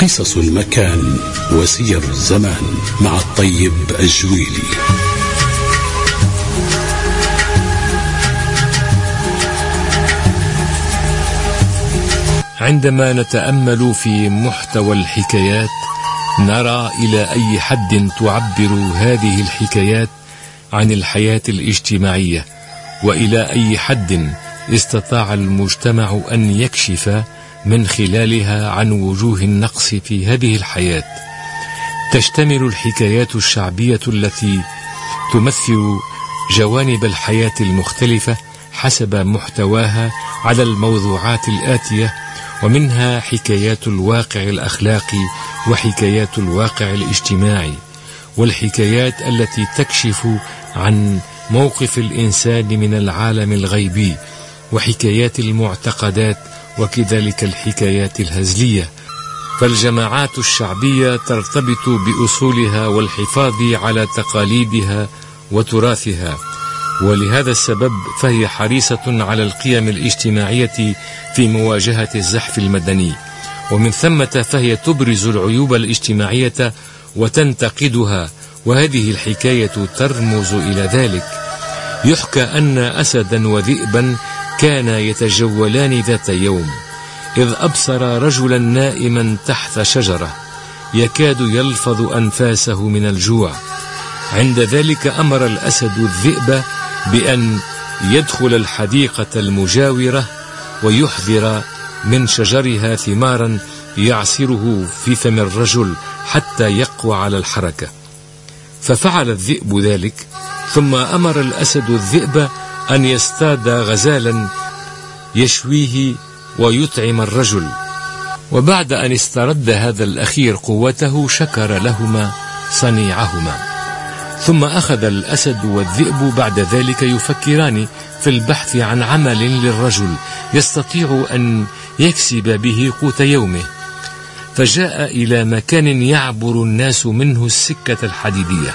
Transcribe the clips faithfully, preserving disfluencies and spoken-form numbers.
قصص المكان وسير الزمان مع الطيب الجويلي. عندما نتأمل في محتوى الحكايات نرى إلى أي حد تعبر هذه الحكايات عن الحياة الاجتماعية، وإلى أي حد استطاع المجتمع أن يكشف من خلالها عن وجوه النقص في هذه الحياة. تشتمل الحكايات الشعبية التي تمثل جوانب الحياة المختلفة حسب محتواها على الموضوعات الآتية، ومنها حكايات الواقع الأخلاقي وحكايات الواقع الاجتماعي، والحكايات التي تكشف عن موقف الإنسان من العالم الغيبي، وحكايات المعتقدات، وكذلك الحكايات الهزلية. فالجماعات الشعبية ترتبط بأصولها والحفاظ على تقاليدها وتراثها، ولهذا السبب فهي حريصة على القيم الاجتماعية في مواجهة الزحف المدني، ومن ثمة فهي تبرز العيوب الاجتماعية وتنتقدها، وهذه الحكاية ترمز إلى ذلك. يحكى أن أسدا وذئبا كانا يتجولان ذات يوم، إذ أبصر رجلا نائما تحت شجرة يكاد يلفظ أنفاسه من الجوع. عند ذلك أمر الأسد الذئب بأن يدخل الحديقة المجاورة ويحذر من شجرها ثمارا يعصره في فم الرجل حتى يقوى على الحركة. ففعل الذئب ذلك، ثم أمر الأسد الذئب أن يصطاد غزالا يشويه ويطعم الرجل. وبعد أن استرد هذا الأخير قوته شكر لهما صنيعهما. ثم أخذ الأسد والذئب بعد ذلك يفكران في البحث عن عمل للرجل يستطيع أن يكسب به قوت يومه، فجاء إلى مكان يعبر الناس منه السكة الحديدية،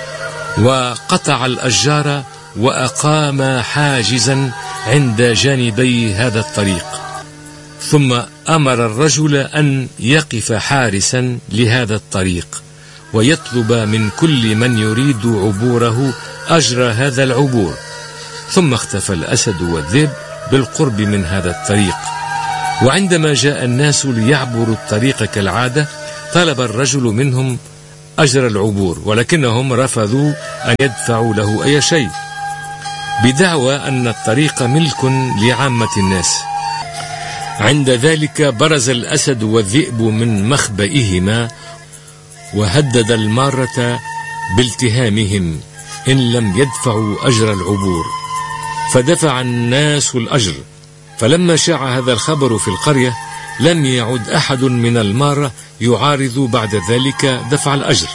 وقطع الأشجار وأقام حاجزا عند جانبي هذا الطريق. ثم أمر الرجل أن يقف حارسا لهذا الطريق ويطلب من كل من يريد عبوره أجر هذا العبور. ثم اختفى الأسد والذئب بالقرب من هذا الطريق، وعندما جاء الناس ليعبروا الطريق كالعادة طلب الرجل منهم أجر العبور، ولكنهم رفضوا أن يدفعوا له أي شيء بدعوى أن الطريق ملك لعامة الناس. عند ذلك برز الأسد والذئب من مخبئهما وهدد المارة بالتهامهم إن لم يدفعوا أجر العبور، فدفع الناس الأجر. فلما شاع هذا الخبر في القرية لم يعد أحد من المارة يعارض بعد ذلك دفع الأجر.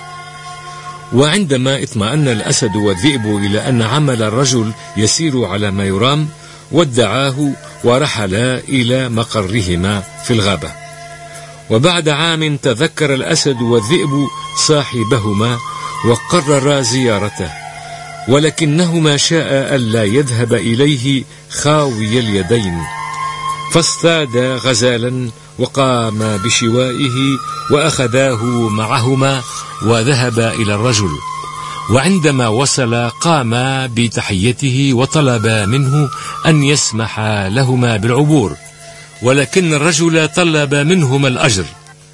وعندما اطمأن الأسد والذئب إلى أن عمل الرجل يسير على ما يرام ودعاه ورحلا إلى مقرهما في الغابة. وبعد عام تذكر الأسد والذئب صاحبهما وقررا زيارته، ولكنهما شاء ألا يذهب إليه خاوي اليدين، فاصطاد غزالا وقام بشوائه وأخذاه معهما وذهب إلى الرجل. وعندما وصل قام بتحيته وطلب منه أن يسمح لهما بالعبور، ولكن الرجل طلب منهما الأجر.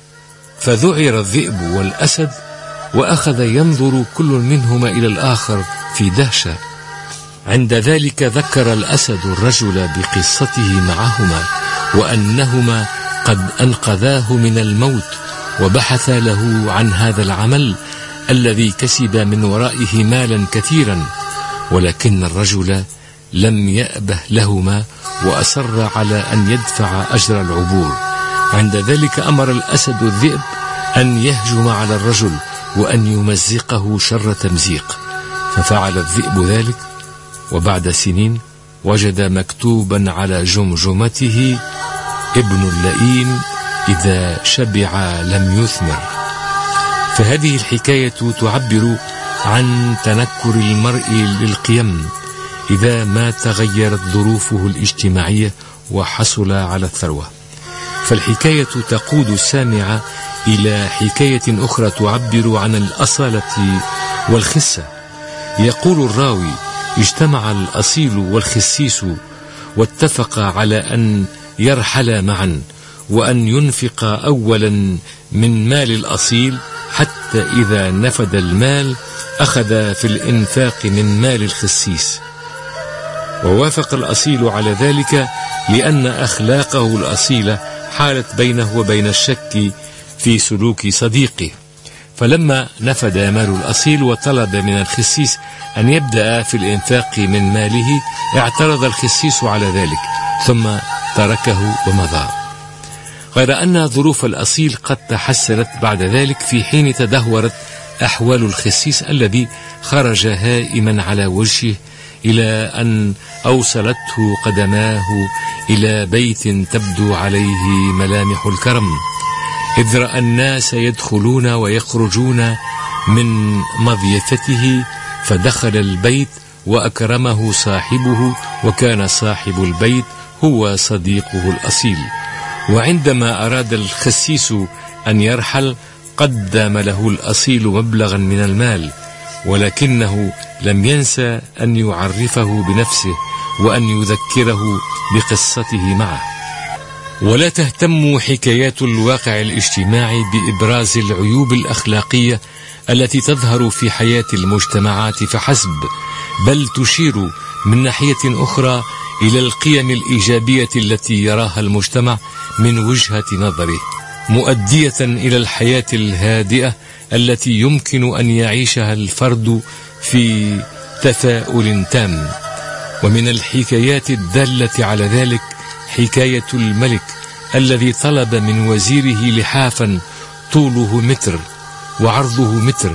فذعر الذئب والأسد وأخذ ينظر كل منهما إلى الآخر في دهشة. عند ذلك ذكر الأسد الرجل بقصته معهما وأنهما قد أنقذاه من الموت وبحث له عن هذا العمل الذي كسب من ورائه مالا كثيرا، ولكن الرجل لم يأبه لهما وأصر على أن يدفع أجر العبور. عند ذلك أمر الأسد الذئب أن يهجم على الرجل وأن يمزقه شر تمزيق، ففعل الذئب ذلك، وبعد سنين وجد مكتوبا على جمجمته: ابن اللئيم إذا شبع لم يثمر. فهذه الحكاية تعبر عن تنكر المرء للقيم إذا ما تغيرت ظروفه الاجتماعية وحصل على الثروة. فالحكاية تقود السامع إلى حكاية أخرى تعبر عن الأصالة والخسة. يقول الراوي: اجتمع الأصيل والخسيس واتفقا على أن يرحلا معا، وأن ينفق أولا من مال الأصيل، حتى إذا نفد المال أخذ في الإنفاق من مال الخسيس. ووافق الأصيل على ذلك لأن أخلاقه الأصيلة حالت بينه وبين الشك في سلوك صديقه. فلما نفد مال الأصيل وطلب من الخسيس أن يبدأ في الإنفاق من ماله، اعترض الخسيس على ذلك ثم تركه ومضى. غير أن ظروف الأصيل قد تحسنت بعد ذلك، في حين تدهورت أحوال الخسيس الذي خرج هائما على وجهه، إلى أن أوصلته قدماه إلى بيت تبدو عليه ملامح الكرم، إذ رأى الناس يدخلون ويخرجون من مضيفته، فدخل البيت وأكرمه صاحبه، وكان صاحب البيت هو صديقه الأصيل. وعندما أراد الخسيس أن يرحل قدم له الأصيل مبلغا من المال، ولكنه لم ينسى أن يعرفه بنفسه وأن يذكره بقصته معه. ولا تهتم حكايات الواقع الاجتماعي بإبراز العيوب الأخلاقية التي تظهر في حياة المجتمعات فحسب، بل تشير من ناحية أخرى إلى القيم الإيجابية التي يراها المجتمع من وجهة نظره، مؤدية إلى الحياة الهادئة التي يمكن أن يعيشها الفرد في تفاؤل تام. ومن الحكايات الدالة على ذلك حكاية الملك الذي طلب من وزيره لحافا طوله متر وعرضه متر،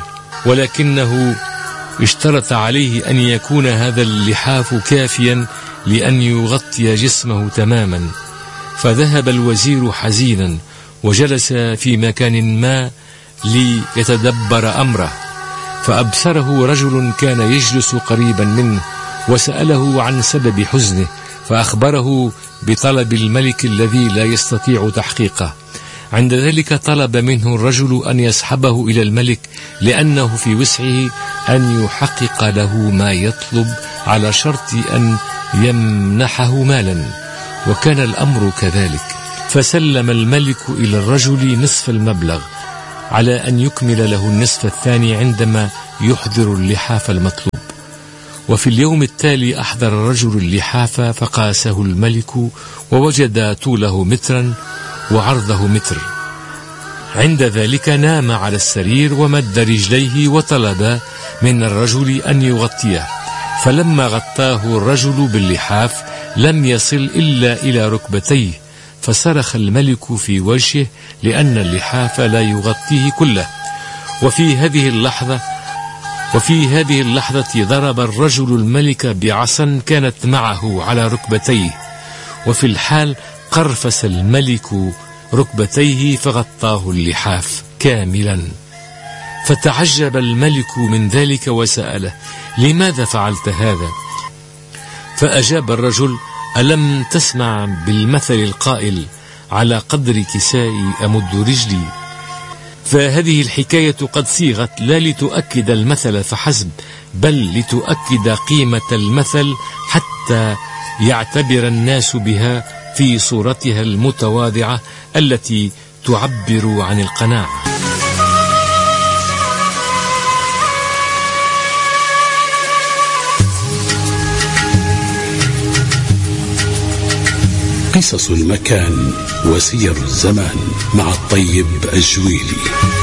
ولكنه اشترط عليه أن يكون هذا اللحاف كافيا لأن يغطي جسمه تماما. فذهب الوزير حزينا وجلس في مكان ما ليتدبر أمره، فأبصره رجل كان يجلس قريبا منه، وسأله عن سبب حزنه، فأخبره بطلب الملك الذي لا يستطيع تحقيقه. عند ذلك طلب منه الرجل أن يصحبه إلى الملك، لأنه في وسعه أن يحقق له ما يطلب على شرط أن يمنحه مالا، وكان الأمر كذلك. فسلم الملك إلى الرجل نصف المبلغ على أن يكمل له النصف الثاني عندما يحضر اللحاف المطلوب. وفي اليوم التالي أحضر الرجل اللحاف فقاسه الملك ووجد طوله مترا وعرضه متر. عند ذلك نام على السرير ومد رجليه وطلب من الرجل أن يغطيه، فلما غطاه الرجل باللحاف لم يصل إلا إلى ركبتيه، فصرخ الملك في وجهه لأن اللحاف لا يغطيه كله. وفي هذه اللحظة وفي هذه اللحظة ضرب الرجل الملك بعصا كانت معه على ركبتيه، وفي الحال قرفس الملك ركبتيه فغطاه اللحاف كاملا. فتعجب الملك من ذلك وسأله: لماذا فعلت هذا؟ فأجاب الرجل: ألم تسمع بالمثل القائل على قدر كسائي أمد رجلي؟ فهذه الحكاية قد صيغت لا لتؤكد المثل فحسب، بل لتؤكد قيمة المثل حتى يعتبر الناس بها في صورتها المتواضعة التي تعبر عن القناعة. قصص المكان وسير الزمان مع الطيب الجويلي.